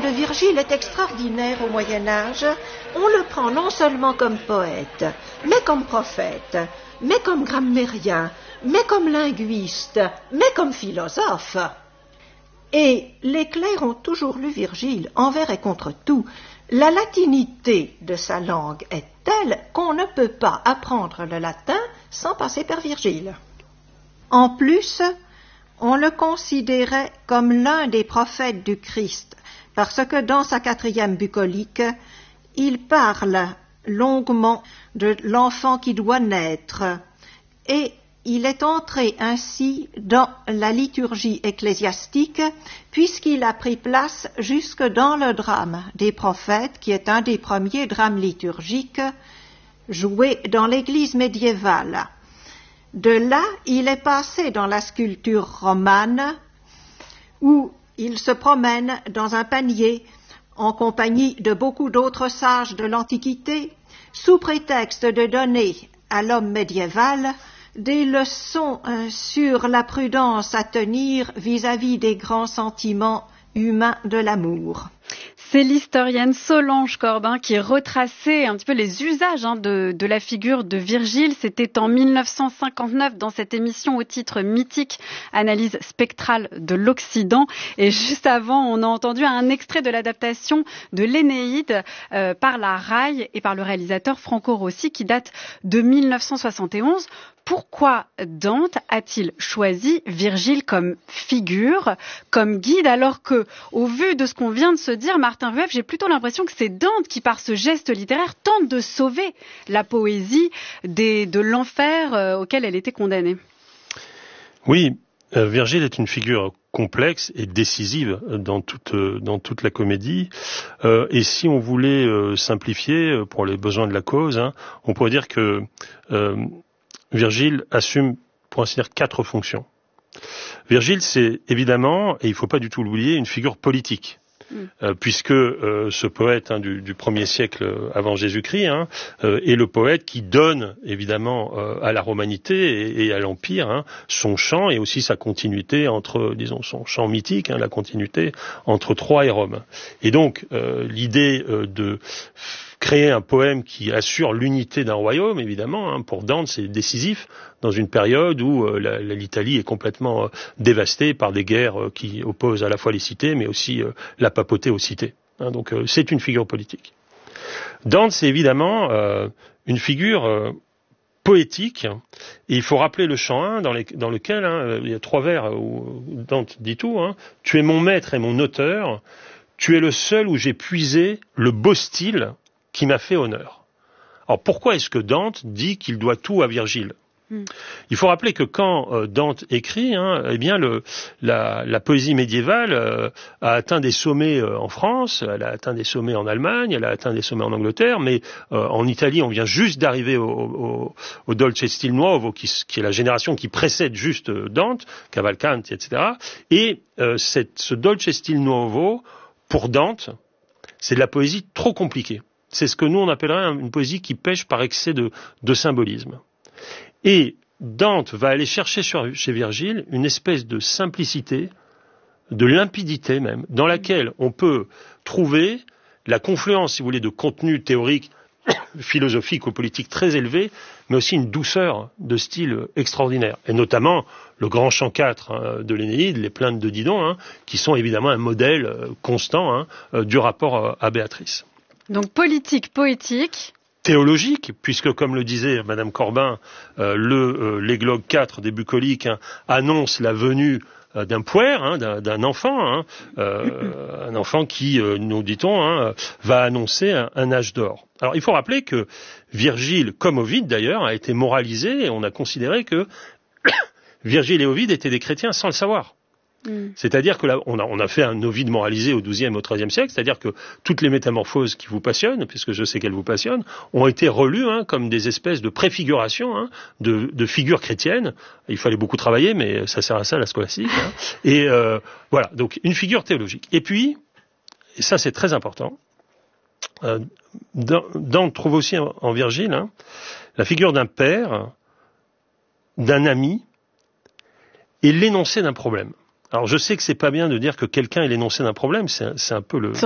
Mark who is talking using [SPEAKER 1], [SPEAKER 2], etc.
[SPEAKER 1] de Virgile est extraordinaire au Moyen-Âge. On le prend non seulement comme poète, mais comme prophète, mais comme grammairien, mais comme linguiste, mais comme philosophe. Et les clercs ont toujours lu Virgile, envers et contre tout. La latinité de sa langue est telle qu'on ne peut pas apprendre le latin sans passer par Virgile. En plus, on le considérait comme l'un des prophètes du Christ, parce que dans sa 4e bucolique, il parle longuement de l'enfant qui doit naître, et il est entré ainsi dans la liturgie ecclésiastique, puisqu'il a pris place jusque dans le drame des prophètes, qui est un des premiers drames liturgiques joués dans l'Église médiévale. De là, il est passé dans la sculpture romane, où il se promène dans un panier en compagnie de beaucoup d'autres sages de l'Antiquité, sous prétexte de donner à l'homme médiéval des leçons sur la prudence à tenir vis-à-vis des grands sentiments humains de l'amour.
[SPEAKER 2] C'est l'historienne Solange Corbin qui retraçait un petit peu les usages de la figure de Virgile. C'était en 1959 dans cette émission au titre mythique Analyse spectrale de l'Occident. Et juste avant, on a entendu un extrait de l'adaptation de l'Énéide par la RAI et par le réalisateur Franco Rossi qui date de 1971. Pourquoi Dante a-t-il choisi Virgile comme figure, comme guide, alors que, au vu de ce qu'on vient de se dire, Martin Rueff, j'ai plutôt l'impression que c'est Dante qui, par ce geste littéraire, tente de sauver la poésie de l'enfer auquel elle était condamnée.
[SPEAKER 3] Oui, Virgile est une figure complexe et décisive dans toute la comédie. Et si on voulait simplifier pour les besoins de la cause, on pourrait dire que Virgile assume, pour ainsi dire, 4 fonctions. Virgile, c'est évidemment, et il ne faut pas du tout l'oublier, une figure politique. Puisque ce poète du 1er siècle avant Jésus-Christ est le poète qui donne évidemment à la romanité et à l'Empire son chant et aussi sa continuité entre, disons, son chant mythique, la continuité entre Troie et Rome. Et donc l'idée de créer un poème qui assure l'unité d'un royaume, évidemment, pour Dante, c'est décisif dans une période où l'Italie est complètement dévastée par des guerres qui opposent à la fois les cités, mais aussi la papauté aux cités. Donc c'est une figure politique. Dante, c'est évidemment une figure poétique, et il faut rappeler le chant 1 dans lequel il y a 3 vers où Dante dit tout. Tu es mon maître et mon auteur, tu es le seul où j'ai puisé le beau style qui m'a fait honneur. Alors pourquoi est-ce que Dante dit qu'il doit tout à Virgile ? Il faut rappeler que quand Dante écrit, eh bien la poésie médiévale a atteint des sommets en France, elle a atteint des sommets en Allemagne, elle a atteint des sommets en Angleterre, mais en Italie, on vient juste d'arriver au Dolce Stil Nuovo, qui est la génération qui précède juste Dante, Cavalcanti, etc. Et ce Dolce Stil Nuovo, pour Dante, c'est de la poésie trop compliquée. C'est ce que nous on appellerait une poésie qui pêche par excès de symbolisme. Et Dante va aller chercher chez Virgile une espèce de simplicité, de limpidité même, dans laquelle on peut trouver la confluence, si vous voulez, de contenu théorique, philosophique ou politique très élevé, mais aussi une douceur de style extraordinaire. Et notamment le grand chant 4 de l'Énéide, les plaintes de Didon, qui sont évidemment un modèle constant du rapport à Béatrice.
[SPEAKER 2] Donc politique, poétique.
[SPEAKER 3] Théologique, puisque comme le disait Madame Corbin, l'églogue 4 des bucoliques annonce la venue d'un puer, d'un enfant, un enfant qui, nous dit-on, va annoncer un âge d'or. Alors il faut rappeler que Virgile, comme Ovide d'ailleurs, a été moralisé et on a considéré que Virgile et Ovide étaient des chrétiens sans le savoir. C'est-à-dire que là, on a fait un Ovide moralisé au XIIe et au XIIIe siècle, c'est-à-dire que toutes les métamorphoses qui vous passionnent, puisque je sais qu'elles vous passionnent, ont été relues comme des espèces de préfigurations de figures chrétiennes. Il fallait beaucoup travailler, mais ça sert à ça la scolastique. Et voilà, donc une figure théologique. Et puis, et ça c'est très important, Dante trouve aussi en Virgile la figure d'un père, d'un ami, et l'énoncé d'un problème. Alors je sais que c'est pas bien de dire que quelqu'un est l'énoncé d'un problème, c'est un peu le